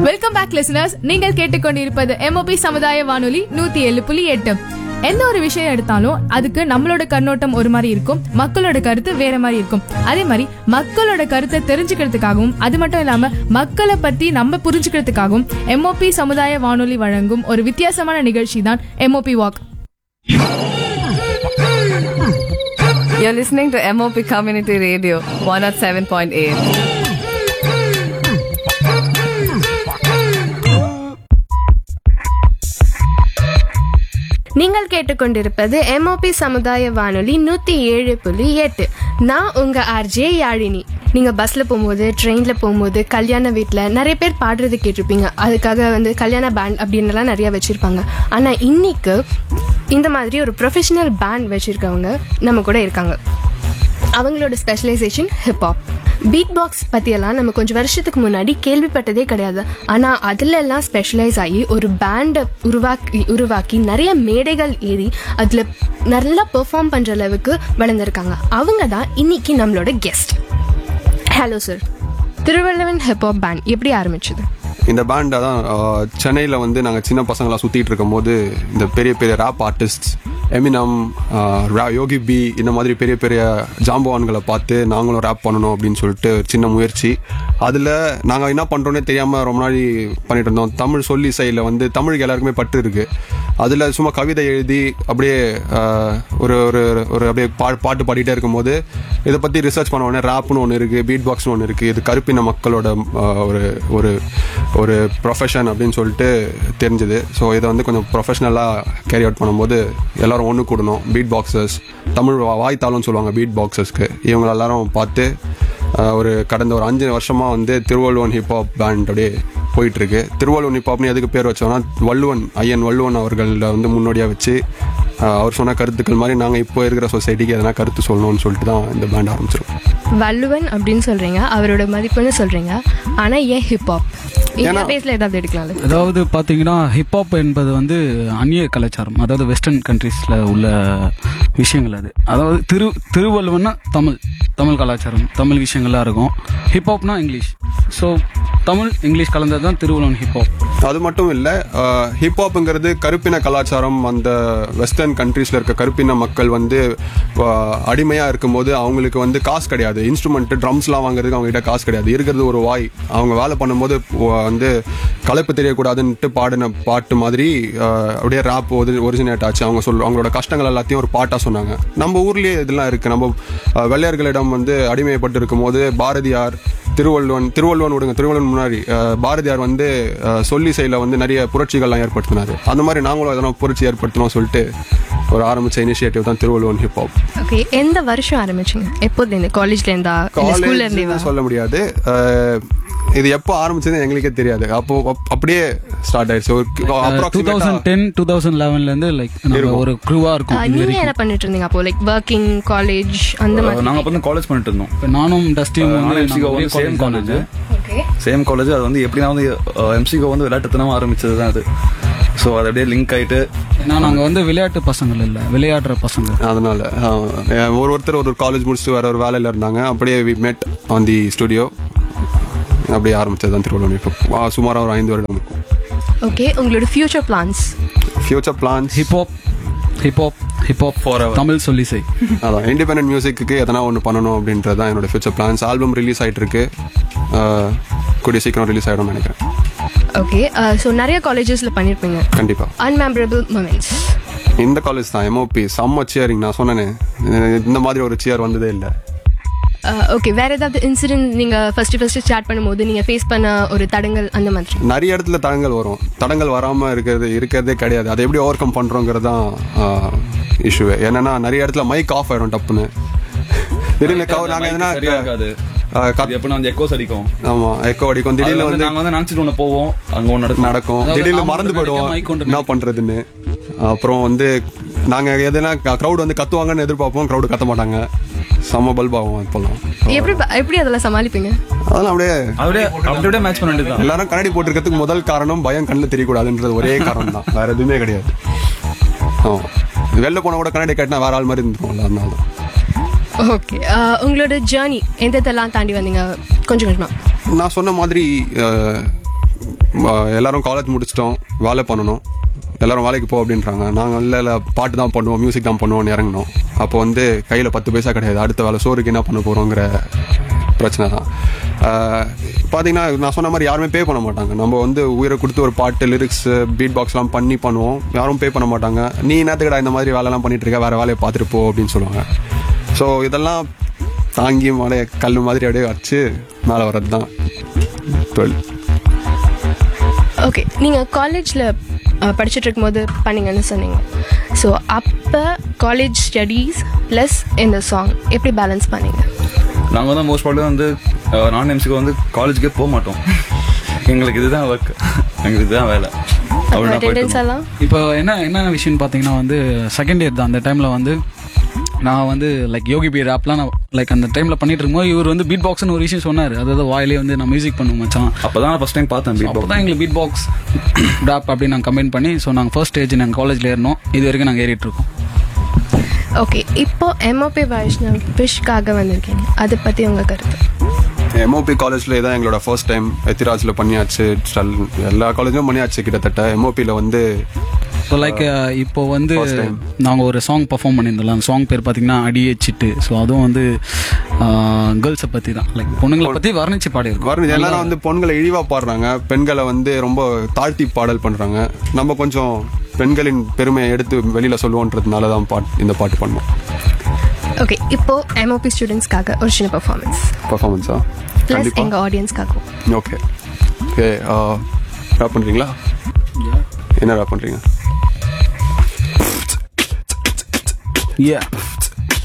Welcome back listeners. நீங்கள் கேட்டுக்கொண்டிருப்பது MOP சமுதாய வானொலி 107.8. எந்த ஒரு விஷயம் எடுத்தாலும் அதுக்கு நம்மளோட கண்ணோட்டம் ஒரு மாதிரி இருக்கும், மக்களோட கருத்து வேற மாதிரி இருக்கும். அதே மாதிரி மக்களோட கருத்தை தெரிஞ்சுக்கிறதுக்காகவும் அது மட்டும் இல்லாம மக்களை பத்தி நம்ம புரிஞ்சுக்கிறதுக்காகவும் MOP சமுதாய வானொலி வழங்கும் ஒரு வித்தியாசமான நிகழ்ச்சி தான் MOP walk. You're listening to MOP Community Radio 107.8. நீங்கள் கேட்டுக்கொண்டிருப்பது MOP சமுதாய வானொலி 107.8. நான் உங்க RJ யாழினி. நீங்க பஸ்ல போகும்போது, ட்ரெயின்ல போகும்போது, கல்யாண வீட்டுல நிறைய பேர் பாடுறது கேட்டிருப்பீங்க. அதுக்காக கல்யாண பேண்ட் அப்படின்னு நிறைய வச்சிருப்பாங்க. ஆனா இன்னைக்கு இந்த மாதிரி ஒரு ப்ரொஃபஷனல் பேண்ட் வச்சிருக்கவங்க நம்ம கூட இருக்காங்க. அவங்களோட ஸ்பெஷலைசேஷன் ஹிப்ஹாப். பீட் பாக்ஸ் பற்றியெல்லாம் நம்ம கொஞ்சம் வருஷத்துக்கு முன்னாடி கேள்விப்பட்டதே கிடையாது. ஆனால் அதில் எல்லாம் ஸ்பெஷலைஸ் ஆகி ஒரு பேண்டை உருவாக்கி நிறைய மேடைகள் ஏறி அதில் நல்லா பெர்ஃபார்ம் பண்ணுற அளவுக்கு வளர்ந்துருக்காங்க. அவங்க தான் இன்னைக்கு நம்மளோட guest. Hello sir, Thiruvalluvan hip hop pant எப்படி ஆரம்பிச்சது? இந்த பேண்டை தான் சென்னையில் நாங்கள் சின்ன பசங்களாக சுற்றிட்டு இருக்கும் போது இந்த பெரிய பெரிய ரேப் ஆர்டிஸ்ட் எமினம், யோகி பி, இந்த மாதிரி பெரிய பெரிய ஜாம்பவான்களை பார்த்து நாங்களும் ரேப் பண்ணணும் அப்படின்னு சொல்லிட்டு சின்ன முயற்சி. அதில் நாங்கள் என்ன பண்ணுறோன்னே தெரியாமல் ரொம்ப நாள் பண்ணிட்டு இருந்தோம். தமிழ் சொல்லி சைடில் தமிழுக்கு எல்லாருக்குமே பட்டு இருக்குது. அதில் சும்மா கவிதை எழுதி அப்படியே ஒரு ஒரு ஒரு அப்படியே பாட்டு பாடிட்டே இருக்கும்போது இதை பற்றி ரிசர்ச் பண்ண உடனே ரேப்னு ஒன்று இருக்குது, பீட் பாக்ஸ்னு ஒன்று இருக்குது, இது கருப்பின மக்களோட ஒரு ஒரு ஒரு ப்ரொஃபஷன் அப்படின்னு சொல்லிட்டு தெரிஞ்சுது. ஸோ இதை கொஞ்சம் ப்ரொஃபஷ்னலாக கேரி அவுட் பண்ணும்போது எல்லோரும் ஒன்று கூடணும். பீட் பாக்ஸர்ஸ், தமிழ் வாய்த்தாளம்னு சொல்லுவாங்க பீட் பாக்ஸர்ஸ்க்கு, இவங்க எல்லாரும் பார்த்து கடந்த ஒரு 5 வருஷமாக திருவள்ளுவன் ஹிப்ஹாப் பேண்ட் அப்படியே போயிட்டுருக்கு. திருவள்ளுவன் ஹிப்ஹாப்னு எதுக்கு பேர் வச்சோம்னா ஐயன் வள்ளுவன் அவர்களை முன்னோடியாக வச்சு அவர் சொன்ன கருத்துக்கள் மாதிரி நாங்கள் இப்போ இருக்கிற சொசைட்டிக்கு எதனா கருத்து சொல்லணும்னு சொல்லிட்டு தான் இந்த பேண்ட் ஆரம்பிச்சிருக்கோம். வள்ளுவன் அப்படின்னு சொல்கிறீங்க, அவரோட மதிப்புன்னு சொல்கிறீங்க. ஆனால் ஏன் ஹிப்ஹாப்? ஏதாவது எடுக்கலாம். அதாவது பார்த்தீங்கன்னா ஹிப்ஹாப் என்பது அந்நிய கலாச்சாரம், அதாவது வெஸ்டர்ன் கண்ட்ரீஸில் உள்ள விஷயங்கள். அதாவது திருவள்ளுவன்னா தமிழ் கலாச்சாரம், தமிழ் விஷயங்கள்லாம் இருக்கும். ஹிப்ஹாப்னா இங்கிலீஷ். ஸோ தமிழ் இங்கிலீஷ் கலந்தது தான் திருவள்ளுவன் ஹிப்ஹாப். அது மட்டும் இல்லை, ஹிப்ஹாப்புங்கிறது கருப்பின கலாச்சாரம். அந்த வெஸ்டர்ன் கண்ட்ரீஸில் இருக்க கருப்பின மக்கள் அடிமையாக இருக்கும்போது அவங்களுக்கு காசு கிடையாது. இன்ஸ்ட்ருமெண்ட்டு ட்ரம்ஸ்லாம் வாங்குறதுக்கு அவங்ககிட்ட காசு கிடையாது. இருக்கிறது ஒரு வாய். அவங்க வேலை பண்ணும்போது களைப்பு தெரியக்கூடாதுன்ட்டு பாடின பாட்டு மாதிரி அப்படியே ரேப் ஒரிஜினேட் ஆச்சு. அவங்களோட கஷ்டங்கள் எல்லாத்தையும் ஒரு பாட்டாக சொன்னாங்க. நம்ம ஊர்லேயே இதெல்லாம் இருக்குது. நம்ம வெள்ளையர்களிடம் அடிமைப்பட்டு இருக்கும் போது பாரதியார், திருவள்ளுவன் விடுங்க, திருவள்ளுவன் முன்னாடி பாரதியார் சொல்லி செயல நிறைய புரட்சிகள்லாம் ஏற்படுத்தினாரு. அந்த மாதிரி நாங்களும் எதனா புரட்சி ஏற்படுத்தணும் சொல்லிட்டு ஒரு ஆரம்பிச்ச இனிஷியேட்டிவ் தான் திருவள்ளுவன் ஹிப்ஹாப். ஓகே, எந்த வருஷம் ஆரம்பிச்சீங்க? எப்போது? காலேஜ்ல இருந்தா? சொல்ல முடியாது. இது எப்போ ஆரம்பிச்சது எங்களுக்கே தெரியாது. அப்போ அப்படியே ஸ்டார்ட் ஆயிடுச்சு. 2010-2011 லைக் ஒரு க்ரூவா இருக்கும். நீங்க என்ன பண்ணிட்டு இருந்தீங்க அப்போ? லைக் வர்க்கிங், காலேஜ் அந்த மாதிரி? நாங்க அப்போ காலேஜ் பண்ணிட்டு இருந்தோம். நானும் டஸ்டியும் சேம் காலேஜ். Same college. அது எப்படின்னா எம்சிகோ விளையாட்டுத்தனமா ஆரம்பிச்சது தான் அது. ஸோ அது அப்படியே லிங்க் ஆகிட்டு, ஏன்னா நாங்கள் விளையாட்டு பசங்கள் இல்லை, விளையாடுற பசங்க. அதனால ஒருத்தர் ஒரு காலேஜ் முடிச்சுட்டு வேற ஒரு வேலையில் இருந்தாங்க. அப்படியே வி மெட் ஆன் தி ஸ்டுடியோ. அப்படியே ஆரம்பிச்சது தான் திருவள்ளுவன் ஹிப்ஹாப். சுமாராக ஒரு 5 வருடம் இருக்கும். ஓகே, உங்களோட future plans? Hip hop for Tamil சொல்லி செய். அதான் இண்டிபெண்டன்ட் மியூசிக்கு எதனா ஒன்று பண்ணணும் அப்படின்றது தான் என்னோட ஃபியூச்சர் பிளான்ஸ். ஆல்பம் ரிலீஸ் ஆகிட்டு இருக்கு, கூடிய சீக்கிரம் ரிலீஸ் ஆகிடும்னு நினைக்கிறேன். ஓகே, ஸோ நிறைய காலேஜஸ்ல பண்ணியிருப்பீங்க கண்டிப்பாக. அன்மெமரபிள் மொமெண்ட்ஸ்? இந்த காலேஜ் தான் MOP. செம்ம சியரிங். நான் சொன்னேனே, இந்த மாதிரி ஒரு சியர் வந்ததே இல்லை. ஓகே, வேற ஏதாவது இன்சிடென்ட் நீங்க ஃபர்ஸ்ட் ஸ்டார்ட் பண்ணும்போது நீங்க ஃபேஸ் பண்ண ஒரு தடங்கள் அந்த மாதிரி? நிறைய இடத்துல தடங்கள் வரும். தடங்கள் வராம இருக்கிறதே கிடையாது. அதை எப்படி ஓவர் கம் பண்றோங்கிறது தான் இஷ்யூவே. என்னன்னா நிறைய இடத்துல மைக் ஆஃப் ஆயிடும் டப்புன்னு. திடீர்னு நாங்க எதனா நடக்கும். திடீர்னு மறந்து போயிடுவோம் என்ன பண்றதுன்னு. அப்புறம் நாங்க எதனா கிரௌட் கத்துவாங்கன்னு எதிர்பார்ப்போம், கிரௌட் கத்த மாட்டாங்க. செம்ம பல்பாகும். இப்பெல்லாம் எப்படி அதெல்லாம் சமாளிப்பீங்க? அதெல்லாம் அப்படியே மேட்ச் பண்ண வேண்டியது. எல்லாரும் கண்ணாடி போட்டிருக்கிறதுக்கு முதல் காரணம் பயம், கண்ணில் தெரியக்கூடாதுன்றது ஒரே காரணம் தான், வேற எதுவுமே கிடையாது. வெளில போன கூட கண்ணாடி கட்டினா வேற ஆள் மாதிரி இருந்துருவோம்ல, அதனால தான். ஓகே, உங்களோட ஜேர்னி எந்தெல்லாம் தாண்டி வந்தீங்க கொஞ்சம் கொஞ்சமா? நான் சொன்ன மாதிரி எல்லாரும் காலேஜ் முடிச்சிட்டோம், வேலை பண்ணணும், எல்லாரும் வேலைக்கு போ அப்படின்றாங்க. நாங்கள் இல்லை பாட்டு தான் பண்ணுவோம், மியூசிக் தான் பண்ணுவோம்னு இறங்கினோம். அப்போ வந்து கையில் 10 பைசா கிடையாது, அடுத்த வேலை சோறுக்கு என்ன பண்ண போகிறோங்கிற பிரச்சனை தான். பார்த்தீங்கன்னா நான் சொன்ன மாதிரி யாருமே பே பண்ண மாட்டாங்க. நம்ம வந்து உயிரை கொடுத்து ஒரு பாட்டு லிரிக்ஸ் பீட் பாக்ஸ்லாம் பண்ணி பண்ணுவோம், யாரும் பே பண்ண மாட்டாங்க. நீ என்னத்துக்கடா இந்த மாதிரி வேலைலாம் பண்ணிட்டு இருக்க, வேறு வேலையை பார்த்துட்டு போ அப்படின்னு சொல்லுவாங்க. ஸோ இதெல்லாம் தாங்கி மலையை கல் மாதிரி அப்படியே வச்சு மேலே வர்றது தான் 12. ஓகே, நீங்கள் காலேஜில் படிச்சுட்டு இருக்கும்போது பண்ணீங்கன்னு சொன்னீங்க. ஸோ அப்போ காலேஜ் ஸ்டடீஸ் ப்ளஸ் இந்த சாங் எப்படி பேலன்ஸ் பண்ணீங்க? நாங்கள் வந்து மோஸ்ட் பார்ட்ல வந்து நான் எம்சிக்கு வந்து காலேஜுக்கே போக மாட்டோம். எங்களுக்கு இதுதான் ஒர்க், எங்களுக்கு இதுதான் வேலை. அட்டெண்டன்ஸ் எல்லாம் இப்போ என்ன விஷயம்னு பார்த்தீங்கன்னா வந்து செகண்ட் இயர் தான். அந்த டைமில் வந்து நான் வந்து லைக் யோகி பி ரேப்லாம் நான் லைக் அந்த டைமில் பண்ணிட்டு இருக்கும்போது இவர் வந்து பீட் பாக்ஸ்னு ஒரு விஷயம் சொன்னார். அதாவது வாயிலே வந்து நான் மியூசிக் பண்ணுவோம் மச்சான். அப்போ தான் ஃபர்ஸ்ட் டைம் பார்த்தேன் பீட் அப்போ பாக்ஸ். தான் எங்களுக்கு பீட் பாக்ஸ் ரேப் அப்படின்னு நாங்கள் கம்பைன் பண்ணி ஸோ நாங்கள் ஃபர்ஸ்ட் ஸ்டேஜ் நாங்கள் காலேஜில் ஏறினோம். இது வரைக்கும் நாங்கள் ஏறிட்டு இருக்கோம். ஓகே, இப்போ எம்ஓபி வைஷ்ணவ் விஷ்-காக வந்திருக்கீங்க, அதை பற்றி உங்கள் கருத்து? எம்ஓபி காலேஜில் இதான் எங்களோட ஃபர்ஸ்ட் டைம். எத்திராஜில் பண்ணியாச்சு, எல்லா காலேஜும் பண்ணியாச்சு கிட்டத்தட்ட. எம்ஓபியில் வந்து ஸோ லைக் இப்போ வந்து நாங்கள் ஒரு சாங் பர்ஃபார்ம் பண்ணியிருந்தோம். அந்த சாங் பேர் பார்த்தீங்கன்னா அடியே சிட்டு. ஸோ அதுவும் வந்து கேர்ள்ஸை பற்றி தான், லைக் பொண்ணுங்களை பற்றி வர்ணிச்சு பாடியிருக்கோம். எல்லாரும் வந்து பொண்களை இழிவாக பாடுறாங்க, பெண்களை வந்து ரொம்ப தாழ்த்தி பாடல் பண்ணுறாங்க. நம்ம கொஞ்சம் பெண்களின் பெருமையை எடுத்து வெளியில் சொல்லுவோன்றதுனால தான் இந்த பாட்டு பண்ணோம். ஓகே, இப்போ எம்ஓபி ஸ்டூடெண்ட்ஸ்க்காக ஒரு சின்ன பர்ஃபார்மன்ஸா? ப்ளஸ் எங்கள் ஆடியன்ஸ்க்காக. ஓகே ஓகே, ரேப் பண்ணுறீங்களா? என்ன ரேப் பண்ணுறீங்க? Yeah.